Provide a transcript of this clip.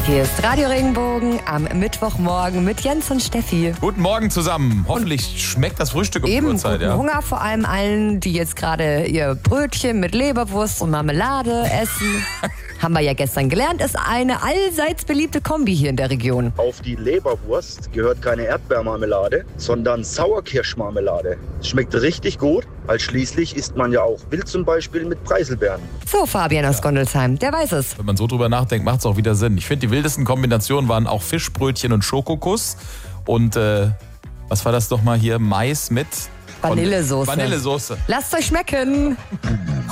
Hier ist Radio Regenbogen am Mittwochmorgen mit Jens und Steffi. Guten Morgen zusammen. Hoffentlich schmeckt das Frühstück um die Eben Uhrzeit, guten ja? Hunger, vor allem allen, die jetzt gerade ihr Brötchen mit Leberwurst und Marmelade essen. Haben wir ja gestern gelernt, ist eine allseits beliebte Kombi hier in der Region. Auf die Leberwurst gehört keine Erdbeermarmelade, sondern Sauerkirschmarmelade. Schmeckt richtig gut, weil schließlich isst man ja auch Wild zum Beispiel mit Preiselbeeren. So, Fabian aus Gondelsheim, der weiß es. Wenn man so drüber nachdenkt, macht es auch wieder Sinn. Ich finde, die wildesten Kombinationen waren auch Fischbrötchen und Schokokuss. Und was war das doch mal hier? Mais mit Vanillesoße. Vanillesoße. Lasst euch schmecken.